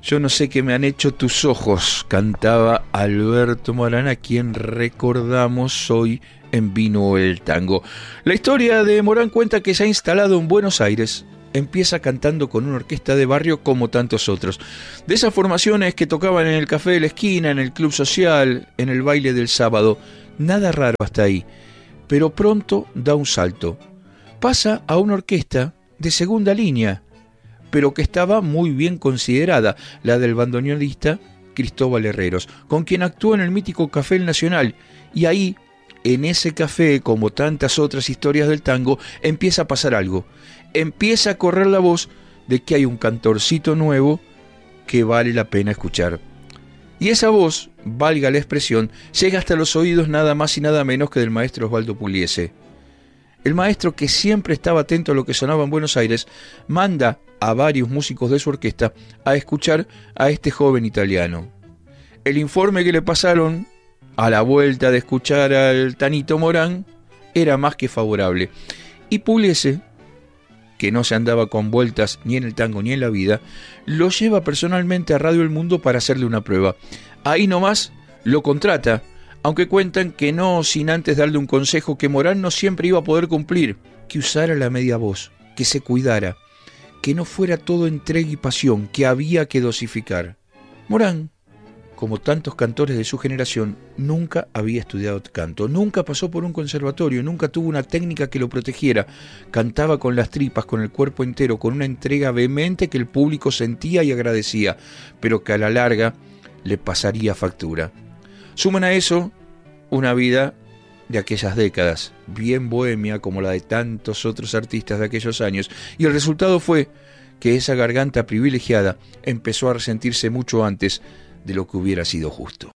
Yo no sé qué me han hecho tus ojos, cantaba Alberto Morán, a quien recordamos hoy en Vino el Tango. La historia de Morán cuenta que se ha instalado en Buenos Aires. Empieza cantando con una orquesta de barrio como tantos otros. De esas formaciones que tocaban en el café de la esquina, en el club social, en el baile del sábado. Nada raro hasta ahí. Pero pronto da un salto. Pasa a una orquesta de segunda línea, pero que estaba muy bien considerada, la del bandoneonista Cristóbal Herreros, con quien actuó en el mítico Café El Nacional. Y ahí, en ese café, como tantas otras historias del tango, empieza a pasar algo. Empieza a correr la voz de que hay un cantorcito nuevo que vale la pena escuchar. Y esa voz, valga la expresión, llega hasta los oídos nada más y nada menos que del maestro Osvaldo Pugliese. El maestro, que siempre estaba atento a lo que sonaba en Buenos Aires, manda a varios músicos de su orquesta a escuchar a este joven italiano. El informe que le pasaron a la vuelta de escuchar al Tanito Morán era más que favorable. Y Pugliese, que no se andaba con vueltas ni en el tango ni en la vida, lo lleva personalmente a Radio El Mundo para hacerle una prueba. Ahí nomás lo contrata, aunque cuentan que no sin antes darle un consejo que Morán no siempre iba a poder cumplir, que usara la media voz, que se cuidara, que no fuera todo entrega y pasión, que había que dosificar. Morán, como tantos cantores de su generación, nunca había estudiado canto, nunca pasó por un conservatorio, nunca tuvo una técnica que lo protegiera. Cantaba con las tripas, con el cuerpo entero, con una entrega vehemente que el público sentía y agradecía, pero que a la larga le pasaría factura. Suman a eso una vida de aquellas décadas, bien bohemia como la de tantos otros artistas de aquellos años, y el resultado fue que esa garganta privilegiada empezó a resentirse mucho antes de lo que hubiera sido justo.